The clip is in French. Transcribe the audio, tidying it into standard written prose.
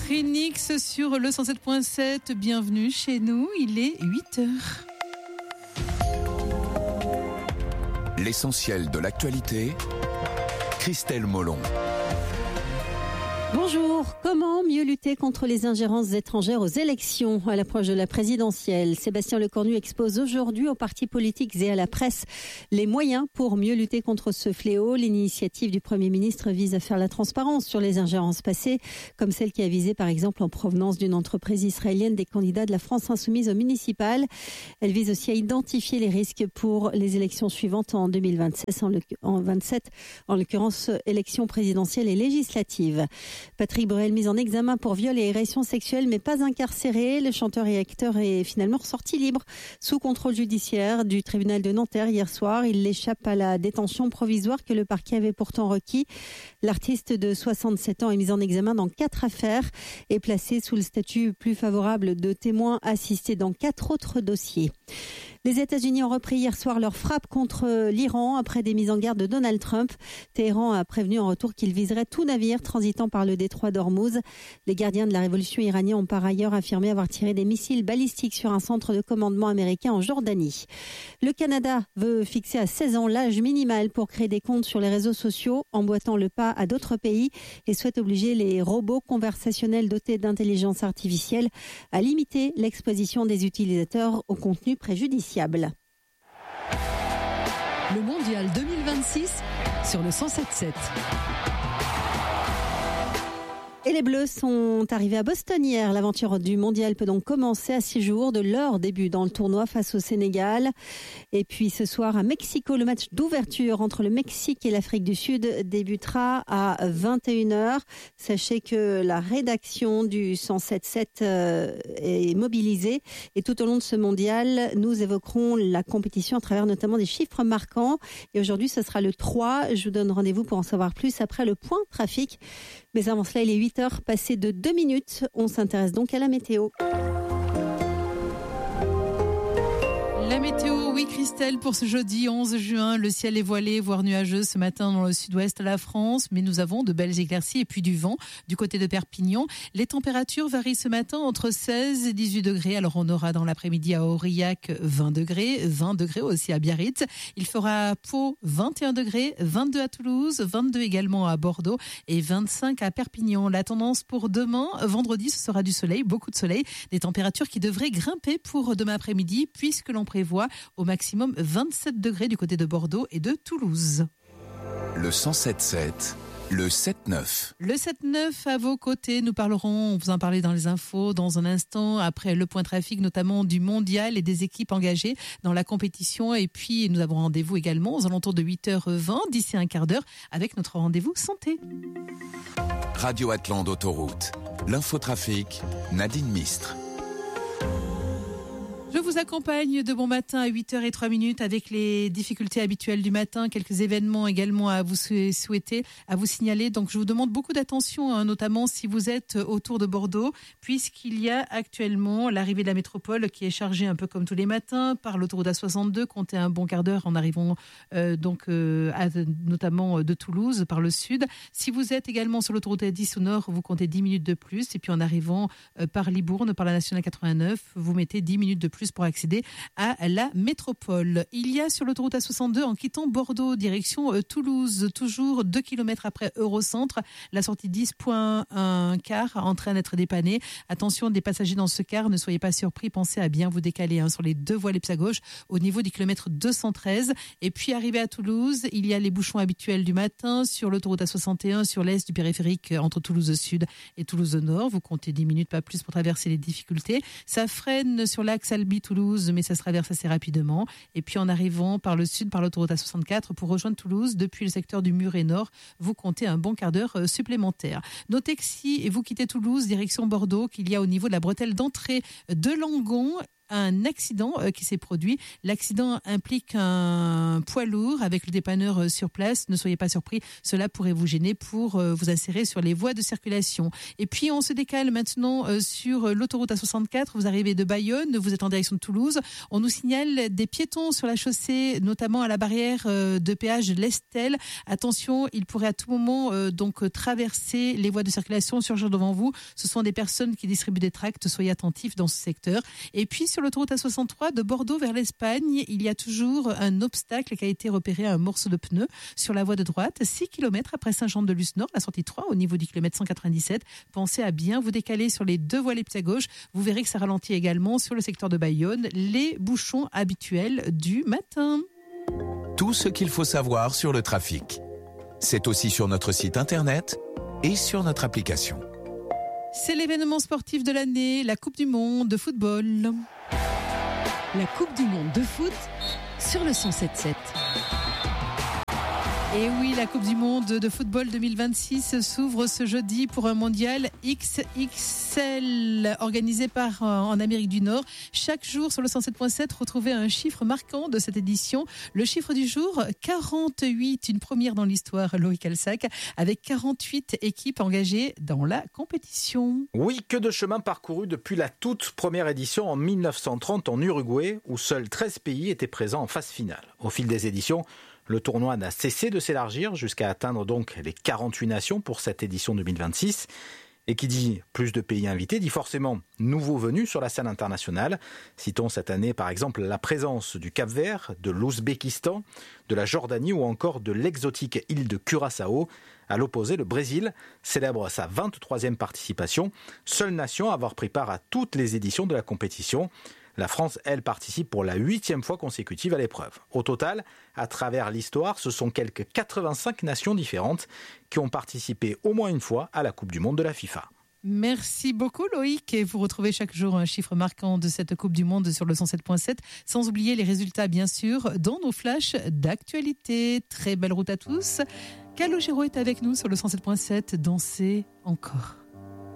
Trinix sur le 107.7. Bienvenue chez nous, il est 8h. L'essentiel de l'actualité, Christelle Molon. Bonjour, comment mieux lutter contre les ingérences étrangères aux élections à l'approche de la présidentielle? Sébastien Lecornu expose aujourd'hui aux partis politiques et à la presse les moyens pour mieux lutter contre ce fléau. L'initiative du Premier ministre vise à faire la transparence sur les ingérences passées, comme celle qui a visé par exemple en provenance d'une entreprise israélienne des candidats de la France insoumise aux municipales. Elle vise aussi à identifier les risques pour les élections suivantes en 2027, en l'occurrence élections présidentielles et législatives. Patrick Borel mis en examen pour viol et agression sexuelle mais pas incarcéré. Le chanteur et acteur est finalement ressorti libre sous contrôle judiciaire du tribunal de Nanterre hier soir. Il échappe à la détention provisoire que le parquet avait pourtant requis. L'artiste de 67 ans est mis en examen dans 4 affaires et placé sous le statut plus favorable de témoin assisté dans 4 autres dossiers. Les États-Unis ont repris hier soir leur frappe contre l'Iran après des mises en garde de Donald Trump. Téhéran a prévenu en retour qu'il viserait tout navire transitant par le détroit d'Ormuz. Les gardiens de la révolution iranienne ont par ailleurs affirmé avoir tiré des missiles balistiques sur un centre de commandement américain en Jordanie. Le Canada veut fixer à 16 ans l'âge minimal pour créer des comptes sur les réseaux sociaux, emboîtant le pas à d'autres pays, et souhaite obliger les robots conversationnels dotés d'intelligence artificielle à limiter l'exposition des utilisateurs au contenu préjudiciable. Le Mondial 2026 sur le 107.7. Et les Bleus sont arrivés à Boston hier. L'aventure du mondial peut donc commencer à 6 jours de leur début dans le tournoi face au Sénégal. Et puis ce soir à Mexico, le match d'ouverture entre le Mexique et l'Afrique du Sud débutera à 21h. Sachez que la rédaction du 107.7 est mobilisée. Et tout au long de ce mondial, nous évoquerons la compétition à travers notamment des chiffres marquants. Et aujourd'hui, ce sera le 3. Je vous donne rendez-vous pour en savoir plus après le point trafic. Mais avant cela, il est 8h passé de 2 minutes. On s'intéresse donc à la météo. La météo, oui Christelle, pour ce jeudi 11 juin, le ciel est voilé, voire nuageux ce matin dans le sud-ouest de la France, mais nous avons de belles éclaircies et puis du vent du côté de Perpignan. Les températures varient ce matin entre 16 et 18 degrés, alors on aura dans l'après-midi à Aurillac 20 degrés aussi à Biarritz. Il fera à Pau 21 degrés, 22 à Toulouse, 22 également à Bordeaux et 25 à Perpignan. La tendance pour demain, vendredi, ce sera du soleil, beaucoup de soleil, des températures qui devraient grimper pour demain après-midi puisque l'on prévoit au maximum 27 degrés du côté de Bordeaux et de Toulouse. Le 107.7, le 7-9. Le 7-9 à vos côtés, nous parlerons, on vous en parlait dans les infos dans un instant, après le point trafic notamment du mondial et des équipes engagées dans la compétition. Et puis nous avons rendez-vous également aux alentours de 8h20, d'ici un quart d'heure, avec notre rendez-vous santé. Radio Atlante Autoroute. L'infotrafic, Nadine Mistre. Je vous accompagne de bon matin à 8h03 avec les difficultés habituelles du matin, quelques événements également à vous souhaiter, à vous signaler. Donc je vous demande beaucoup d'attention, notamment si vous êtes autour de Bordeaux, puisqu'il y a actuellement l'arrivée de la métropole qui est chargée un peu comme tous les matins par l'autoroute A62. Comptez un bon quart d'heure en arrivant notamment de Toulouse par le sud. Si vous êtes également sur l'autoroute A10 au nord, vous comptez 10 minutes de plus. Et puis en arrivant par Libourne, par la nationale 89, vous mettez 10 minutes de plus pour accéder à la métropole. Il y a sur l'autoroute A62 en quittant Bordeaux direction Toulouse, toujours 2 km après Eurocentre, la sortie 10.1 car en train d'être dépannée. Attention des passagers dans ce car, ne soyez pas surpris, pensez à bien vous décaler sur les 2 voies Leps à gauche au niveau du kilomètre 213. Et puis arrivé à Toulouse, il y a les bouchons habituels du matin sur l'autoroute A61 sur l'est du périphérique entre Toulouse Sud et Toulouse Nord. Vous comptez 10 minutes, pas plus pour traverser les difficultés. Ça freine sur l'axe Albi-Toulouse, mais ça se traverse assez rapidement. Et puis en arrivant par le sud, par l'autoroute A64, pour rejoindre Toulouse, depuis le secteur du Muret Nord, vous comptez un bon quart d'heure supplémentaire. Notez que si vous quittez Toulouse, direction Bordeaux, qu'il y a au niveau de la bretelle d'entrée de Langon, un accident qui s'est produit. L'accident implique un poids lourd avec le dépanneur sur place. Ne soyez pas surpris, cela pourrait vous gêner pour vous insérer sur les voies de circulation. Et puis on se décale maintenant sur l'autoroute A64. Vous arrivez de Bayonne, vous êtes en direction de Toulouse. On nous signale des piétons sur la chaussée, notamment à la barrière de péage de l'Estel. Attention, il pourrait à tout moment donc traverser les voies de circulation, surgir devant vous. Ce sont des personnes qui distribuent des tracts. Soyez attentifs dans ce secteur. Et puis sur l'autoroute A63 de Bordeaux vers l'Espagne, il y a toujours un obstacle qui a été repéré à un morceau de pneu sur la voie de droite, 6 km après Saint-Jean-de-Luz-Nord, la sortie 3 au niveau du kilomètre 197. Pensez à bien vous décaler sur les deux voies les plus à gauche. Vous verrez que ça ralentit également sur le secteur de Bayonne, les bouchons habituels du matin. Tout ce qu'il faut savoir sur le trafic. C'est aussi sur notre site internet et sur notre application. C'est l'événement sportif de l'année, la Coupe du Monde de football. La Coupe du Monde de foot sur le 107.7. Et oui, la Coupe du Monde de football 2026 s'ouvre ce jeudi pour un mondial XXL organisé en Amérique du Nord. Chaque jour sur le 107.7, retrouvez un chiffre marquant de cette édition. Le chiffre du jour, 48, une première dans l'histoire, Loïc Alsac, avec 48 équipes engagées dans la compétition. Oui, que de chemin parcouru depuis la toute première édition en 1930 en Uruguay, où seuls 13 pays étaient présents en phase finale. Au fil des éditions, le tournoi n'a cessé de s'élargir jusqu'à atteindre donc les 48 nations pour cette édition 2026. Et qui dit plus de pays invités dit forcément nouveaux venus sur la scène internationale. Citons cette année par exemple la présence du Cap-Vert, de l'Ouzbékistan, de la Jordanie ou encore de l'exotique île de Curaçao. À l'opposé, le Brésil célèbre sa 23e participation, seule nation à avoir pris part à toutes les éditions de la compétition. La France, elle, participe pour la 8e fois consécutive à l'épreuve. Au total, à travers l'histoire, ce sont quelques 85 nations différentes qui ont participé au moins une fois à la Coupe du Monde de la FIFA. Merci beaucoup Loïc, et vous retrouvez chaque jour un chiffre marquant de cette Coupe du Monde sur le 107.7, sans oublier les résultats bien sûr dans nos flashs d'actualité. Très belle route à tous. Calogero est avec nous sur le 107.7, dansez encore.